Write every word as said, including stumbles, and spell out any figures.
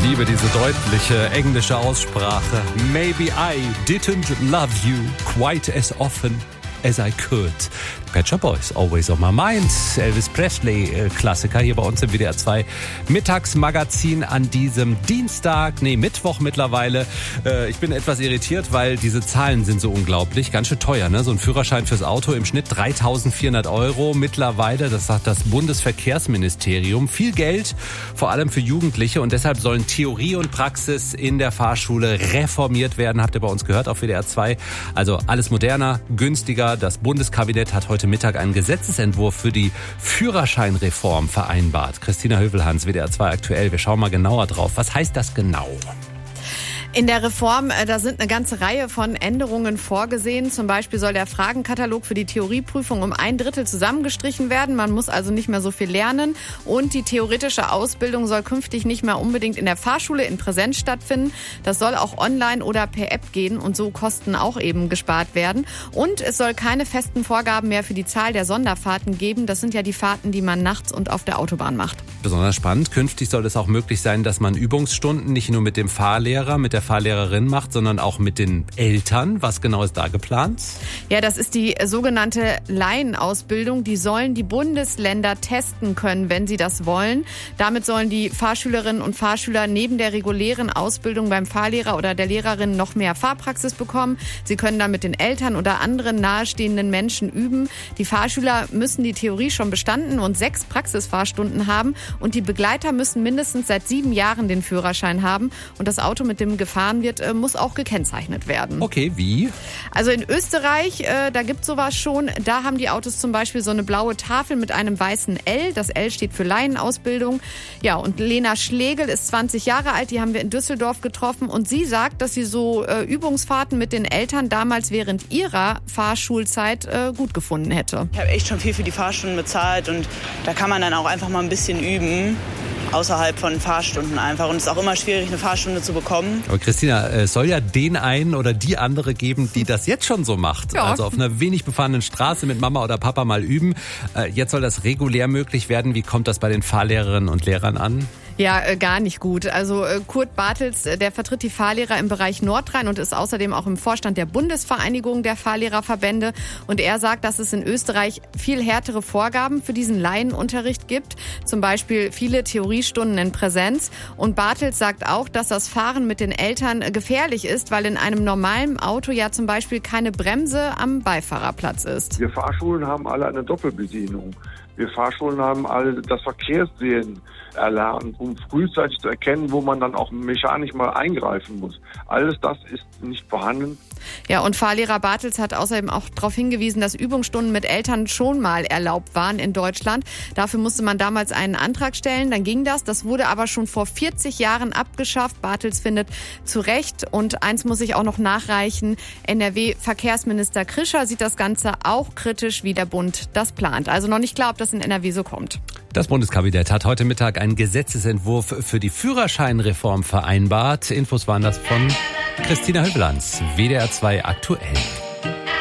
liebe diese deutliche englische Aussprache. Maybe I didn't love you quite as often as I could. Pet Shop Boys, Always on My Mind. Elvis Presley, äh, Klassiker hier bei uns im W D R zwei Mittagsmagazin an diesem Dienstag, nee, Mittwoch mittlerweile. Äh, ich bin etwas irritiert, weil diese Zahlen sind so unglaublich. Ganz schön teuer, ne? So ein Führerschein fürs Auto im Schnitt dreitausendvierhundert Euro mittlerweile. Das sagt das Bundesverkehrsministerium. Viel Geld, vor allem für Jugendliche. Und deshalb sollen Theorie und Praxis in der Fahrschule reformiert werden. Habt ihr bei uns gehört auf W D R zwei. Also alles moderner, günstiger. Das Bundeskabinett hat heute Mittag einen Gesetzesentwurf für die Führerscheinreform vereinbart. Christina Hövelhans, W D R zwei aktuell. Wir schauen mal genauer drauf. Was heißt das genau? In der Reform, da sind eine ganze Reihe von Änderungen vorgesehen. Zum Beispiel soll der Fragenkatalog für die Theorieprüfung um ein Drittel zusammengestrichen werden. Man muss also nicht mehr so viel lernen. Und die theoretische Ausbildung soll künftig nicht mehr unbedingt in der Fahrschule in Präsenz stattfinden. Das soll auch online oder per App gehen und so Kosten auch eben gespart werden. Und es soll keine festen Vorgaben mehr für die Zahl der Sonderfahrten geben. Das sind ja die Fahrten, die man nachts und auf der Autobahn macht. Besonders spannend. Künftig soll es auch möglich sein, dass man Übungsstunden nicht nur mit dem Fahrlehrer, mit der Fahrlehrerin macht, sondern auch mit den Eltern. Was genau ist da geplant? Ja, das ist die sogenannte Laienausbildung. Die sollen die Bundesländer testen können, wenn sie das wollen. Damit sollen die Fahrschülerinnen und Fahrschüler neben der regulären Ausbildung beim Fahrlehrer oder der Lehrerin noch mehr Fahrpraxis bekommen. Sie können dann mit den Eltern oder anderen nahestehenden Menschen üben. Die Fahrschüler müssen die Theorie schon bestanden und sechs Praxisfahrstunden haben. Und die Begleiter müssen mindestens seit sieben Jahren den Führerschein haben. Und das Auto, mit dem gefahren wird, muss auch gekennzeichnet werden. Okay, wie? Also in Österreich, äh, da gibt es sowas schon. Da haben die Autos zum Beispiel so eine blaue Tafel mit einem weißen L. Das L steht für Laienausbildung. Ja, und Lena Schlegel ist zwanzig Jahre alt. Die haben wir in Düsseldorf getroffen. Und sie sagt, dass sie so äh, Übungsfahrten mit den Eltern damals während ihrer Fahrschulzeit äh, gut gefunden hätte. Ich habe echt schon viel für die Fahrstunden bezahlt. Und da kann man dann auch einfach mal ein bisschen üben. Außerhalb von Fahrstunden einfach. Und es ist auch immer schwierig, eine Fahrstunde zu bekommen. Aber Christina, es soll ja den einen oder die andere geben, die das jetzt schon so macht. Ja. Also auf einer wenig befahrenen Straße mit Mama oder Papa mal üben. Jetzt soll das regulär möglich werden. Wie kommt das bei den Fahrlehrerinnen und Lehrern an? Ja, äh, gar nicht gut. Also äh, Kurt Bartels, äh, der vertritt die Fahrlehrer im Bereich Nordrhein und ist außerdem auch im Vorstand der Bundesvereinigung der Fahrlehrerverbände. Und er sagt, dass es in Österreich viel härtere Vorgaben für diesen Laienunterricht gibt. Zum Beispiel viele Theoriestunden in Präsenz. Und Bartels sagt auch, dass das Fahren mit den Eltern äh, gefährlich ist, weil in einem normalen Auto ja zum Beispiel keine Bremse am Beifahrerplatz ist. Wir Fahrschulen haben alle eine Doppelbedienung. Wir Fahrschulen haben alle das Verkehrssehen erlernt, um frühzeitig zu erkennen, wo man dann auch mechanisch mal eingreifen muss. Alles das ist nicht vorhanden. Ja, und Fahrlehrer Bartels hat außerdem auch darauf hingewiesen, dass Übungsstunden mit Eltern schon mal erlaubt waren in Deutschland. Dafür musste man damals einen Antrag stellen, dann ging das. Das wurde aber schon vor vierzig Jahren abgeschafft. Bartels findet zu Recht. Und eins muss ich auch noch nachreichen. N R W-Verkehrsminister Krischer sieht das Ganze auch kritisch, wie der Bund das plant. Also noch nicht klar, ob das in N R W so kommt. Das Bundeskabinett hat heute Mittag einen Gesetzesentwurf für die Führerscheinreform vereinbart. Infos waren das von Christina Hövelhans, W D R zwei aktuell.